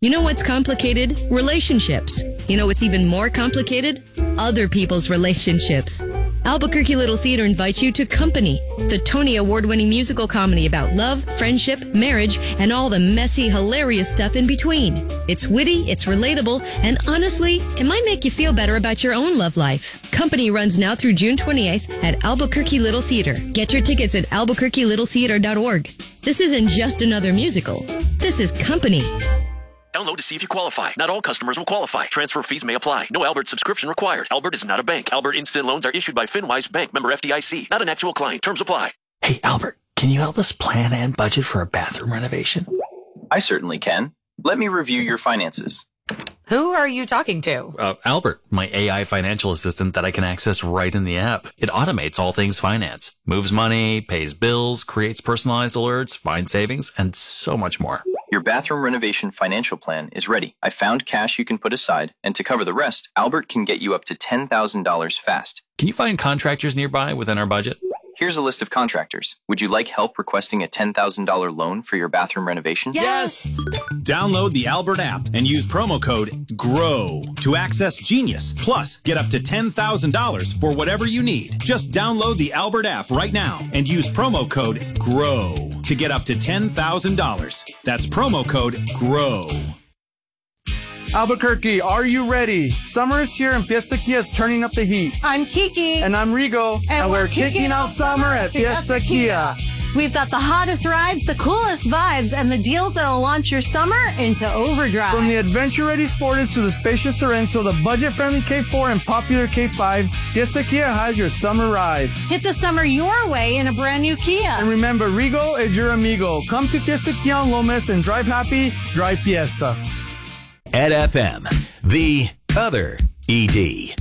You know what's complicated? Relationships. You know what's even more complicated? Other people's relationships. Albuquerque Little Theater invites you to Company, the Tony Award-winning musical comedy about love, friendship, marriage, and all the messy, hilarious stuff in between. It's witty, it's relatable, and honestly, it might make you feel better about your own love life. Company runs now through June 28th at Albuquerque Little Theater. Get your tickets at albuquerquelittletheater.org. This isn't just another musical. This is Company. Download to see if you qualify. Not all customers will qualify. Transfer fees may apply. No Albert subscription required. Albert is not a bank. Albert Instant Loans are issued by FinWise Bank, member FDIC. Not an actual client. Terms apply. Hey, Albert, can you help us plan and budget for a bathroom renovation? I certainly can. Let me review your finances. Who are you talking to? Albert, my AI financial assistant that I can access right in the app. It automates all things finance, moves money, pays bills, creates personalized alerts, finds savings, and so much more. Your bathroom renovation financial plan is ready. I found cash you can put aside, and to cover the rest, Albert can get you up to $10,000 fast. Can you find contractors nearby within our budget? Here's a list of contractors. Would you like help requesting a $10,000 loan for your bathroom renovation? Yes! Download the Albert app and use promo code GROW to access Genius. Plus, get up to $10,000 for whatever you need. Just download the Albert app right now and use promo code GROW to get up to $10,000. That's promo code GROW. Albuquerque, are you ready? Summer is here and Fiesta Kia is turning up the heat. I'm Kiki. And I'm Rigo. And we're kicking out summer at Fiesta Kia. We've got the hottest rides, the coolest vibes, and the deals that'll launch your summer into overdrive. From the adventure-ready Sportage to the spacious Sorento, the budget-friendly K4 and popular K5, Fiesta Kia has your summer ride. Hit the summer your way in a brand new Kia. And remember, Rigo es your amigo. Come to Fiesta Kia on Lomas and drive happy, drive Fiesta. At FM, the other ED.